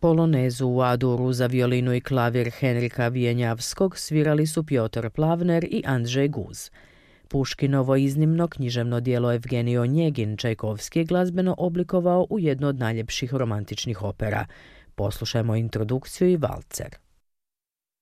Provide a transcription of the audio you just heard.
Polonezu u A-duru za violinu i klavir Henrika Vijenjavskog svirali su Pjotr Plavner i Andrzej Guz. Puškinovo iznimno književno djelo Evgenij Onjegin Čajkovski je glazbeno oblikovao u jednu od najljepših romantičnih opera. Poslušajmo introdukciju i valcer.